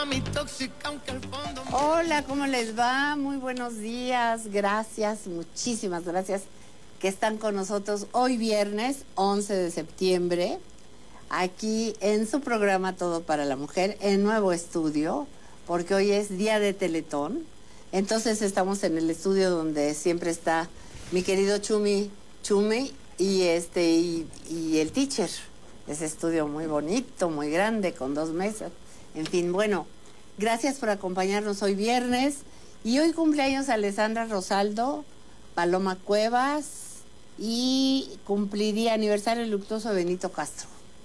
Hola, ¿cómo les va? Muy buenos días, gracias, muchísimas gracias que están con nosotros hoy viernes 11 de septiembre, aquí en su programa Todo para la Mujer, en nuevo estudio, porque hoy es día de Teletón. Entonces estamos en el estudio donde siempre está mi querido Chumi y el teacher. Ese estudio muy bonito, muy grande, con 2 mesas. En fin, bueno, gracias por acompañarnos hoy viernes. Y hoy cumpleaños Alessandra Rosaldo, Paloma Cuevas y cumpliría aniversario luctuoso Benito Castro.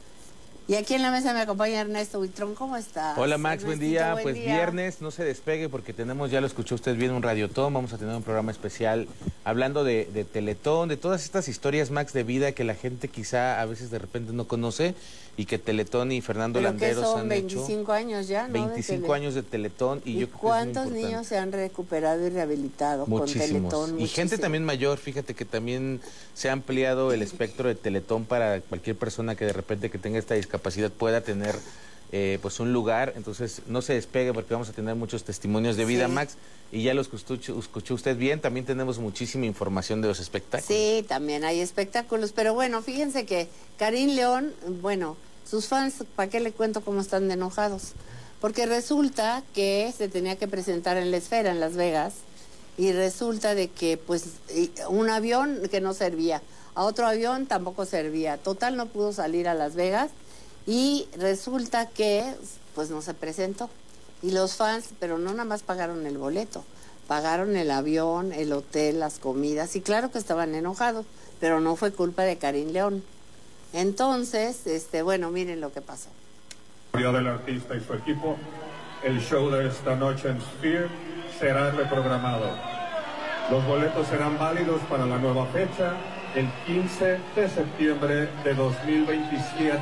Y aquí en la mesa me acompaña Ernesto Buitrón. ¿Cómo estás? Hola Max, buen día. Buen pues día. Viernes, no se despegue porque tenemos, ya lo escuchó usted bien, un Radiotón. Vamos a tener un programa especial hablando de Teletón, de todas estas historias, Max, de vida que la gente quizá a veces de repente no conoce y que Teletón y Fernando Landeros han hecho. 25 años ya, ¿no? 25 años de Teletón. ¿Y yo creo cuántos que es muy importante. niños se han recuperado y rehabilitado Muchísimos. con Teletón? Y gente también mayor, fíjate que también se ha ampliado el espectro de Teletón para cualquier persona que de repente que tenga esta discapacidad pueda tener pues un lugar. Entonces no se despegue porque vamos a tener muchos testimonios de vida, sí. Max, y ya lo escuchó usted bien. También tenemos muchísima información de los espectáculos. Sí, también hay espectáculos, pero bueno, fíjense que Karim León, bueno, sus fans, ¿para qué le cuento cómo están de enojados? Porque resulta que se tenía que presentar en la Esfera, en Las Vegas, y resulta de que pues un avión que no servía, a otro avión tampoco servía, total no pudo salir a Las Vegas. Y resulta que, pues no se presentó. Y los fans, pero no nada más pagaron el boleto, pagaron el avión, el hotel, las comidas, y claro que estaban enojados, pero no fue culpa de Karim León. Entonces, bueno, miren lo que pasó. Del artista y su equipo, el show de esta noche en Sphere será reprogramado. Los boletos serán válidos para la nueva fecha, el 15 de septiembre de 2027.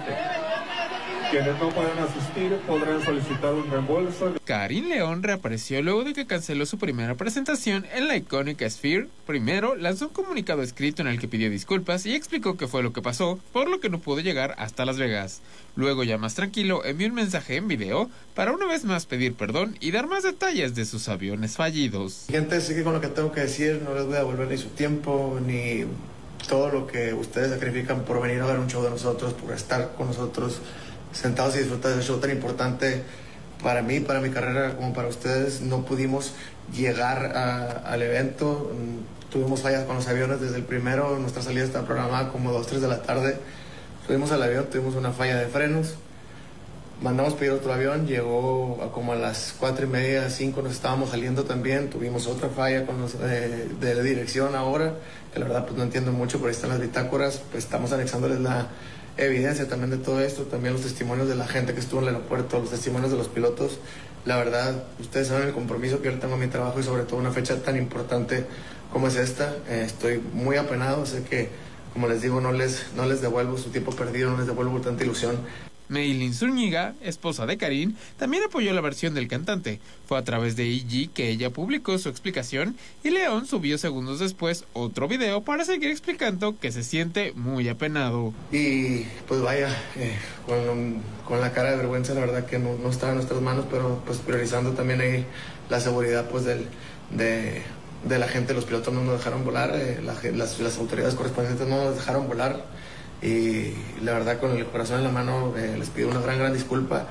Quienes no puedan asistir podrán solicitar un reembolso. Karim León reapareció luego de que canceló su primera presentación en la icónica Sphere. Primero lanzó un comunicado escrito en el que pidió disculpas y explicó qué fue lo que pasó, por lo que no pudo llegar hasta Las Vegas. Luego, ya más tranquilo, envió un mensaje en video para una vez más pedir perdón y dar más detalles de sus aviones fallidos. Gente, sigue con lo que tengo que decir, no les voy a devolver ni su tiempo, ni todo lo que ustedes sacrifican por venir a ver un show de nosotros, por estar con nosotros sentados y disfrutar de ese show tan importante para mí, para mi carrera, como para ustedes. No pudimos llegar al evento, tuvimos fallas con los aviones desde el primero, nuestra salida estaba programada como 2, 3 de la tarde, subimos al avión, tuvimos una falla de frenos, mandamos pedir otro avión, llegó como a las 4:30, 5 nos estábamos saliendo también, tuvimos otra falla con los de dirección ahora, que la verdad pues no entiendo mucho, pero ahí están las bitácoras, pues estamos anexándoles la evidencia también de todo esto, también los testimonios de la gente que estuvo en el aeropuerto, los testimonios de los pilotos. La verdad, ustedes saben el compromiso que yo tengo a mi trabajo y sobre todo una fecha tan importante como es esta. Estoy muy apenado, sé que, como les digo, no les devuelvo su tiempo perdido, no les devuelvo tanta ilusión. Meilin Zúñiga, esposa de Karim, también apoyó la versión del cantante. Fue a través de IG que ella publicó su explicación y León subió segundos después otro video para seguir explicando que se siente muy apenado. Y pues vaya, con la cara de vergüenza, la verdad que no está en nuestras manos, pero pues priorizando también ahí la seguridad pues de la gente. Los pilotos no nos dejaron volar, las autoridades correspondientes no nos dejaron volar. Y la verdad, con el corazón en la mano, les pido una gran disculpa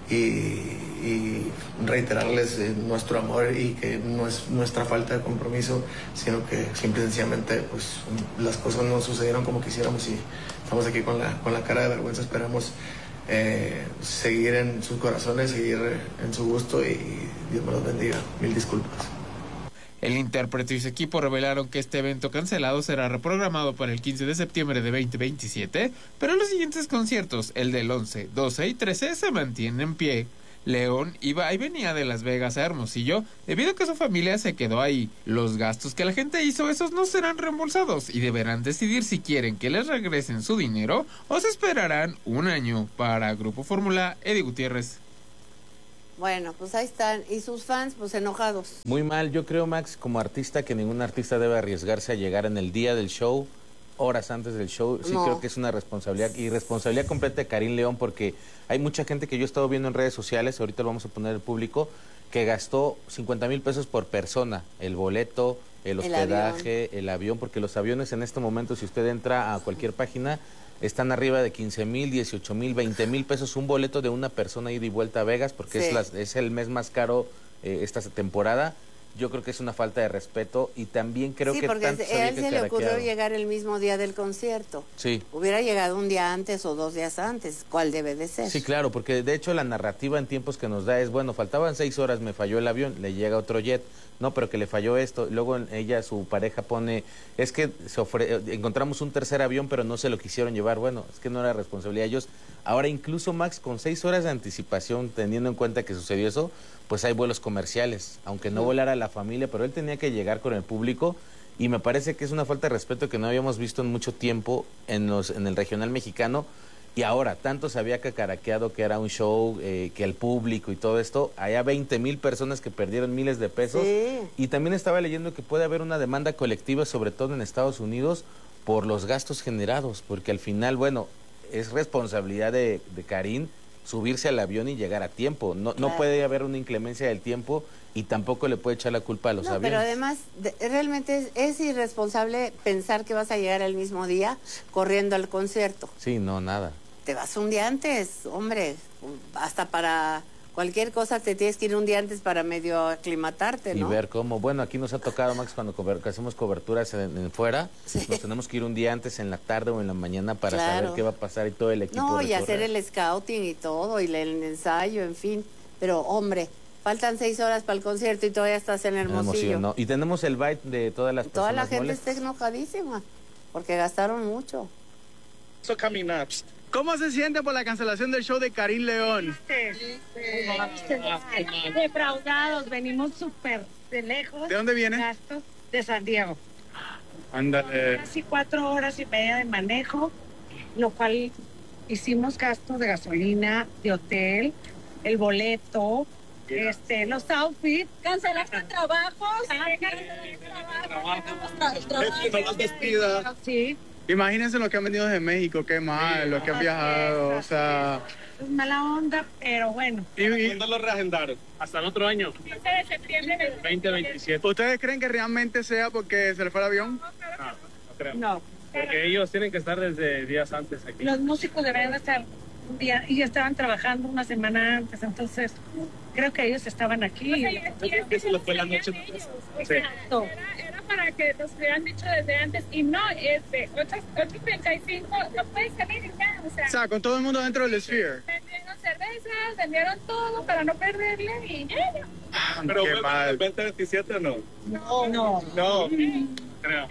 y reiterarles nuestro amor y que no es nuestra falta de compromiso, sino que simple y sencillamente pues, las cosas no sucedieron como quisiéramos y estamos aquí con la cara de vergüenza. Esperamos seguir en sus corazones, seguir en su gusto y Dios me los bendiga. Mil disculpas. El intérprete y su equipo revelaron que este evento cancelado será reprogramado para el 15 de septiembre de 2027, pero los siguientes conciertos, el del 11, 12 y 13, se mantienen en pie. León iba y venía de Las Vegas a Hermosillo debido a que su familia se quedó ahí. Los gastos que la gente hizo, esos no serán reembolsados y deberán decidir si quieren que les regresen su dinero o se esperarán un año. Para Grupo Fórmula, Eddie Gutiérrez. Bueno, pues ahí están. Y sus fans, pues enojados. Muy mal. Yo creo, Max, como artista, que ningún artista debe arriesgarse a llegar en el día del show horas antes del show, sí No. creo que es una responsabilidad y responsabilidad completa de Karim León, porque hay mucha gente que yo he estado viendo en redes sociales, ahorita lo vamos a poner al público, que gastó 50,000 pesos por persona, el boleto, el hospedaje, el avión, porque los aviones en este momento, si usted entra a cualquier página, están arriba de 15,000, 18,000, 20,000 pesos un boleto de una persona ida y vuelta a Vegas, porque Sí. es el mes más caro esta temporada. Yo creo que es una falta de respeto y también creo Sí, que porque tanto a él se le ocurrió caraqueado. llegar el mismo día del concierto. Sí. Hubiera llegado un día antes o 2 días antes. ¿Cuál debe de ser? Sí, claro, porque de hecho la narrativa en tiempos que nos da es, bueno, faltaban 6 horas, me falló el avión, le llega otro jet, no, pero que le falló esto. Luego ella, su pareja pone, es que encontramos un tercer avión, pero no se lo quisieron llevar. Bueno, es que no era responsabilidad de ellos. Ahora incluso, Max, con 6 horas de anticipación, teniendo en cuenta que sucedió eso, pues hay vuelos comerciales, aunque no volara la familia, pero él tenía que llegar con el público. Y me parece que es una falta de respeto que no habíamos visto en mucho tiempo en el regional mexicano. Y ahora, tanto se había cacaraqueado que era un show, que el público y todo esto, había 20,000 personas que perdieron miles de pesos. Sí. Y también estaba leyendo que puede haber una demanda colectiva, sobre todo en Estados Unidos, por los gastos generados, porque al final, bueno, es responsabilidad de Karim subirse al avión y llegar a tiempo. No, Claro. no puede haber una inclemencia del tiempo y tampoco le puede echar la culpa a los No, aviones. pero además realmente es irresponsable pensar que vas a llegar el mismo día corriendo al concierto. Sí, no, nada. Te vas un día antes, hombre, hasta para cualquier cosa te tienes que ir un día antes para medio aclimatarte, ¿no? Y ver cómo, bueno, aquí nos ha tocado, Max, cuando hacemos coberturas en fuera, Sí. nos tenemos que ir un día antes en la tarde o en la mañana para Claro. saber qué va a pasar y todo el equipo. No, y recorrer. hacer el scouting y todo, y el ensayo, en fin. Pero, hombre, faltan 6 horas para el concierto y todavía estás en Hermosillo. ¿no? Y tenemos el bite de todas las personas Toda la gente molestas. está enojadísima, porque gastaron mucho. ¿Cómo se siente por la cancelación del show de Karim León? Defraudados, venimos súper de lejos. ¿De dónde viene? Gastos de San Diego. Ándale. Casi 4 horas y media de manejo, lo cual hicimos gastos de gasolina, de hotel, el boleto, los outfits. Cancelaste trabajos. Sí. Imagínense los que han venido desde México, qué mal, los que han viajado, o sea... Es mala onda, pero bueno. ¿Cuándo lo reagendaron? Hasta el otro año, 15 de septiembre del 2027. ¿Ustedes creen que realmente sea porque se le fue el avión? No creo. No. Porque ellos tienen que estar desde días antes aquí. Los músicos deberían estar un día y estaban trabajando una semana antes, entonces creo que ellos estaban aquí. Eso les fue la noche. Sí. Exacto. Era para que nos hubieran dicho desde antes y no, 8:35 no puede salir ya, O sea, con todo el mundo dentro del Sphere. vendieron cervezas, vendieron todo para no perderle y ya. Pero Qué mal. 2027 o no? No. No, creo.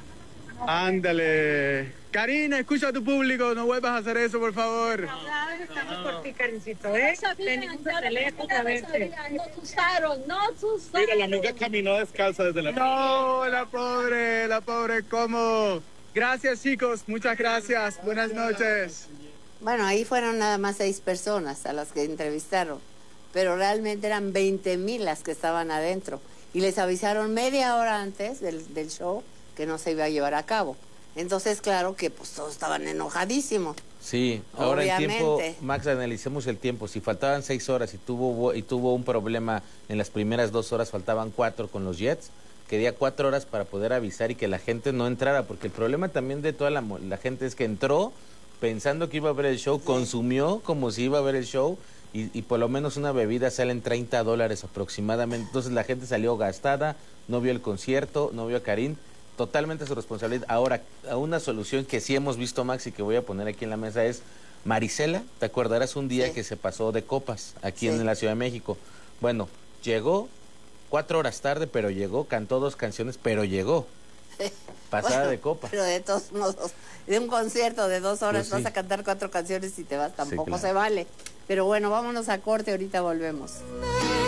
Ándale. Karina, escucha a tu público, no vuelvas a hacer eso, por favor. Estamos por ti, Carincito, ¿eh? Venimos de lejos a verte. No asustaron, no asustaron. Mira, la amiga caminó descalza desde la... No, la pobre, ¿cómo? Gracias, chicos, muchas gracias. Buenas noches. Bueno, ahí fueron nada más 6 personas a las que entrevistaron, pero realmente eran 20,000 las que estaban adentro. Y les avisaron media hora antes del show que no se iba a llevar a cabo. Entonces, claro que pues todos estaban enojadísimos. Sí, ahora el tiempo, Obviamente. Max, analicemos el tiempo. Si faltaban 6 horas y tuvo un problema en las primeras 2 horas, faltaban 4 con los Jets, quería 4 horas para poder avisar y que la gente no entrara, porque el problema también de toda la gente es que entró pensando que iba a ver el show, consumió como si iba a ver el show y por lo menos una bebida sale en $30 aproximadamente. Entonces la gente salió gastada, no vio el concierto, no vio a Karim. Totalmente su responsabilidad. Ahora, una solución que sí hemos visto, Max, y que voy a poner aquí en la mesa es Marisela. ¿Te acordarás un día Sí. que se pasó de copas aquí Sí. en la Ciudad de México? Bueno, llegó 4 horas tarde, pero llegó, cantó 2 canciones, pero llegó. Pasada Bueno, de copa. Pero de todos modos, de un concierto de 2 horas Pues sí. vas a cantar 4 canciones y te vas, tampoco claro. se vale. Pero bueno, vámonos a corte, ahorita volvemos.